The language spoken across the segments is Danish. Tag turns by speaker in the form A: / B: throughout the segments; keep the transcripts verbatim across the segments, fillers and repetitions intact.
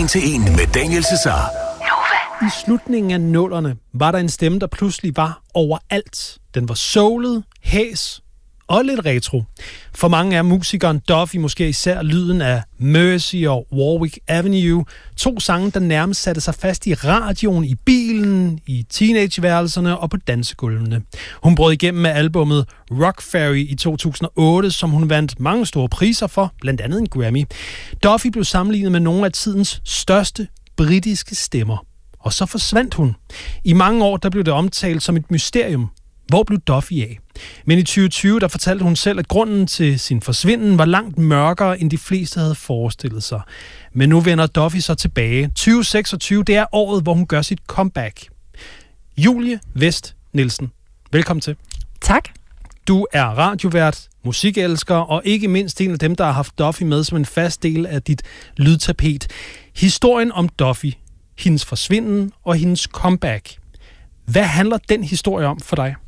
A: en til en med Daniel Cesar.
B: I slutningen af nullerne var der en stemme, der pludselig var overalt. Den var soulet, hæs og lidt retro. For mange er musikeren Duffy måske især lyden af Mercy og Warwick Avenue. To sange, der nærmest satte sig fast i radioen, i bilen, i teenageværelserne og på dansegulvene. Hun brød igennem med albummet Rock Fairy i to tusind og otte, som hun vandt mange store priser for, blandt andet en Grammy. Duffy blev sammenlignet med nogle af tidens største britiske stemmer. Og så forsvandt hun. I mange år der blev det omtalt som et mysterium. Hvor blev Duffy af? Men i tyve tyve der fortalte hun selv, at grunden til sin forsvinden var langt mørkere, end de fleste havde forestillet sig. Men nu vender Duffy så tilbage. tyve seksogtyve, det er året, hvor hun gør sit comeback. Julie Vest Nielsen, velkommen til.
C: Tak.
B: Du er radiovært, musikelsker og ikke mindst en af dem, der har haft Duffy med som en fast del af dit lydtapet. Historien om Duffy, hendes forsvinden og hendes comeback. Hvad handler den historie om for dig?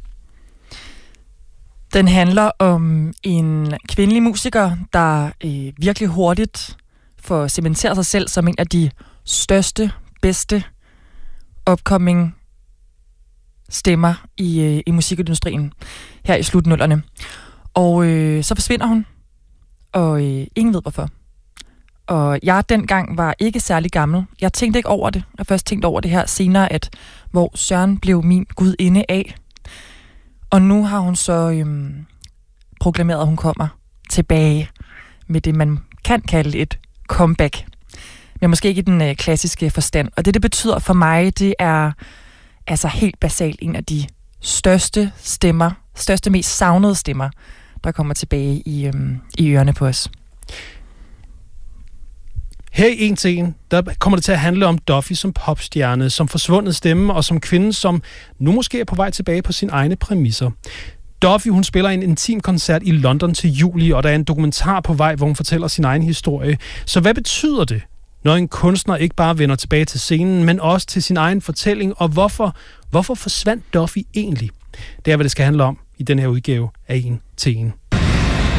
C: Den handler om en kvindelig musiker, der øh, virkelig hurtigt får cementeret sig selv som en af de største, bedste upcoming stemmer i, øh, i musikindustrien her i slutnullerne. Og øh, så forsvinder hun, og øh, ingen ved hvorfor. Og jeg dengang var ikke særlig gammel. Jeg tænkte ikke over det. Jeg har først tænkt over det her senere, at hvor Søren blev min gudinde af. Og nu har hun så øhm, proklameret, at hun kommer tilbage med det, man kan kalde et comeback. Men måske ikke i den øh, klassiske forstand. Og det, det betyder for mig, det er altså helt basalt en af de største stemmer, største, mest savnede stemmer, der kommer tilbage i, øhm, i ørerne på os.
B: Her i en til en, der kommer det til at handle om Duffy som popstjerne, som forsvundet stemme og som kvinde, som nu måske er på vej tilbage på sine egne præmisser. Duffy, hun spiller en intim koncert i London til juli, og der er en dokumentar på vej, hvor hun fortæller sin egen historie. Så hvad betyder det, når en kunstner ikke bare vender tilbage til scenen, men også til sin egen fortælling, og hvorfor, hvorfor forsvandt Duffy egentlig? Det er, hvad det skal handle om i den her udgave af en til en.